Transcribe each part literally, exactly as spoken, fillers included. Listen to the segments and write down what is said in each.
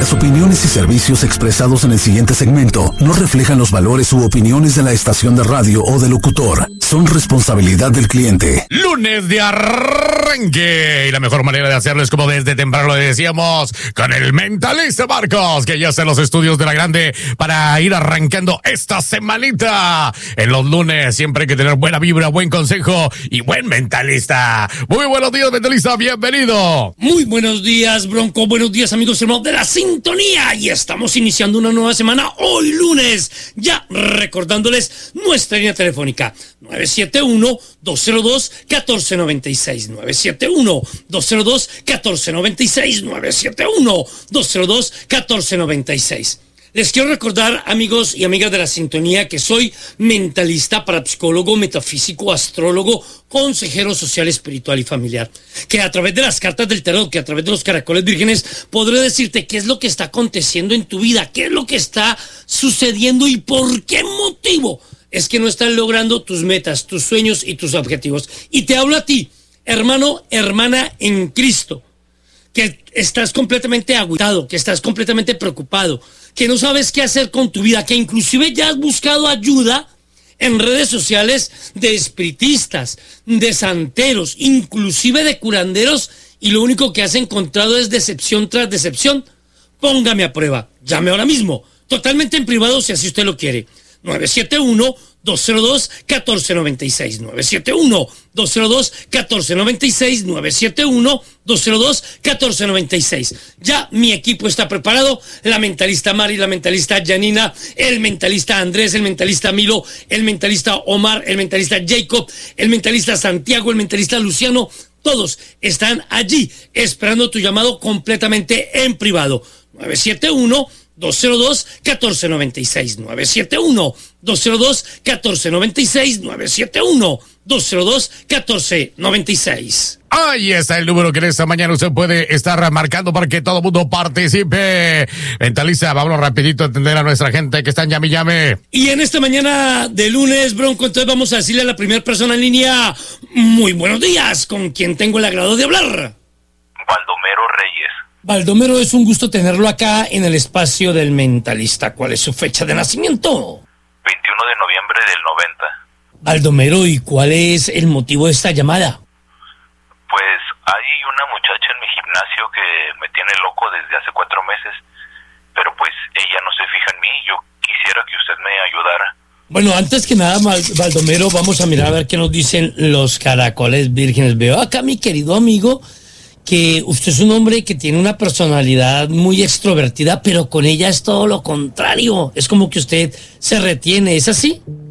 Las opiniones y servicios expresados en el siguiente segmento no reflejan los valores u opiniones de la estación de radio o del locutor. Son responsabilidad del cliente. Lunes de arranque. Y la mejor manera de hacerlo es como desde temprano lo decíamos, con el mentalista Marcos, que ya está en los estudios de La Grande para ir arrancando esta semanita. En los lunes siempre hay que tener buena vibra, buen consejo y buen mentalista. Muy buenos días, mentalista. Bienvenido. Muy buenos días, Bronco. Buenos días, amigos hermanos de la sintonía. Y estamos iniciando una nueva semana hoy lunes. Ya recordándoles nuestra línea telefónica nueve siete uno, dos cero dos, uno cuatro nueve seis. nueve siete uno, dos cero dos, uno cuatro nueve seis. nueve siete uno, dos cero dos, uno cuatro nueve seis. Les quiero recordar, amigos y amigas de la sintonía, que soy mentalista, parapsicólogo, metafísico, astrólogo, consejero social, espiritual y familiar. Que a través de las cartas del tarot, que a través de los caracoles vírgenes, podré decirte qué es lo que está aconteciendo en tu vida, qué es lo que está sucediendo y por qué motivo es que no estás logrando tus metas, tus sueños y tus objetivos. Y te hablo a ti, hermano, hermana en Cristo, que estás completamente agüitado, que estás completamente preocupado, que no sabes qué hacer con tu vida, que inclusive ya has buscado ayuda en redes sociales de espiritistas, de santeros, inclusive de curanderos, y lo único que has encontrado es decepción tras decepción. Póngame a prueba, llame ahora mismo, totalmente en privado si así usted lo quiere. nueve siete uno, dos cero dos, uno cuatro nueve seis. nueve siete uno, dos cero dos, uno cuatro nueve seis. nueve siete uno, dos cero dos, uno cuatro nueve seis. Ya mi equipo está preparado. La mentalista Mari, la mentalista Janina, el mentalista Andrés, el mentalista Milo, el mentalista Omar, el mentalista Jacob, el mentalista Santiago, el mentalista Luciano. Todos están allí esperando tu llamado completamente en privado. nueve siete uno, dos cero dos, uno cuatro nueve seis. nueve siete uno, dos cero dos, uno cuatro nueve seis. nueve siete uno, dos cero dos, uno cuatro nueve seis. Ahí está el número que en esta mañana usted puede estar marcando para que todo el mundo participe. Mentalista, vámonos rapidito a atender a nuestra gente que está en llame y llame. Y en esta mañana de lunes, Bronco, entonces vamos a decirle a la primera persona en línea, muy buenos días, con quien tengo el agrado de hablar. Baldomero Reyes. Baldomero, es un gusto tenerlo acá en el espacio del mentalista. ¿Cuál es su fecha de nacimiento? veintiuno de noviembre del noventa. Baldomero, ¿y cuál es el motivo de esta llamada? Pues hay una muchacha en mi gimnasio que me tiene loco desde hace cuatro meses, pero pues ella no se fija en mí. Yo quisiera que usted me ayudara. Bueno, antes que nada, Baldomero, vamos a mirar a ver qué nos dicen los caracoles vírgenes. Veo acá, mi querido amigo, que usted es un hombre que tiene una personalidad muy extrovertida, pero con ella es todo lo contrario. Es como que usted se retiene, ¿es así?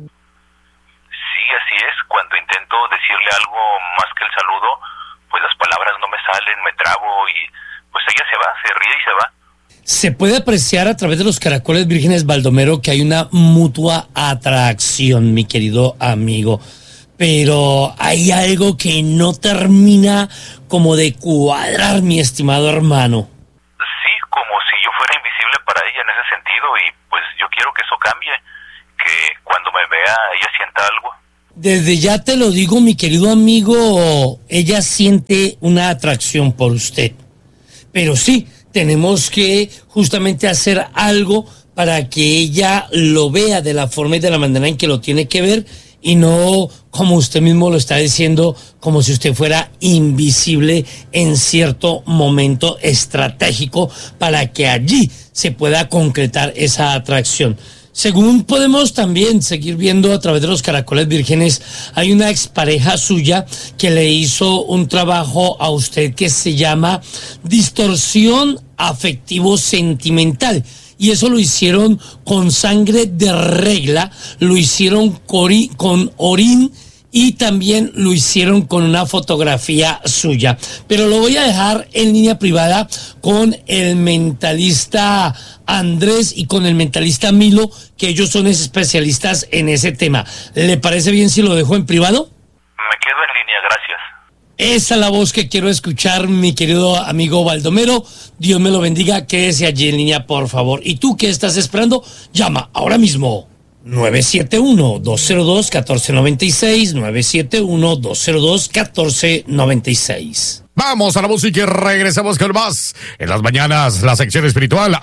Sí, así es. Cuando intento decirle algo más que el saludo, pues las palabras no me salen, me trabo y pues ella se va, se ríe y se va. Se puede apreciar a través de los caracoles vírgenes, Baldomero, que hay una mutua atracción, mi querido amigo. Pero hay algo que no termina como de cuadrar, mi estimado hermano. Sí, como si yo fuera invisible para ella en ese sentido, y pues yo quiero que eso cambie, que cuando me vea ella sienta algo. Desde ya te lo digo, mi querido amigo, ella siente una atracción por usted. Pero sí, tenemos que justamente hacer algo para que ella lo vea de la forma y de la manera en que lo tiene que ver, y no, como usted mismo lo está diciendo, como si usted fuera invisible en cierto momento estratégico para que allí se pueda concretar esa atracción. Según podemos también seguir viendo a través de los caracoles vírgenes, hay una expareja suya que le hizo un trabajo a usted que se llama distorsión afectivo-sentimental. Y eso lo hicieron con sangre de regla, lo hicieron con orín y también lo hicieron con una fotografía suya. Pero lo voy a dejar en línea privada con el mentalista Andrés y con el mentalista Milo, que ellos son especialistas en ese tema. ¿Le parece bien si lo dejo en privado? Me quedo en línea, gracias. Esa es la voz que quiero escuchar, mi querido amigo Baldomero. Dios me lo bendiga, quédese allí en línea, por favor. ¿Y tú qué estás esperando? Llama ahora mismo. nueve siete uno, dos cero dos, uno cuatro nueve seis, nueve siete uno, dos cero dos, uno cuatro nueve seis. Vamos a la música y regresamos con más. En las mañanas, la sección espiritual,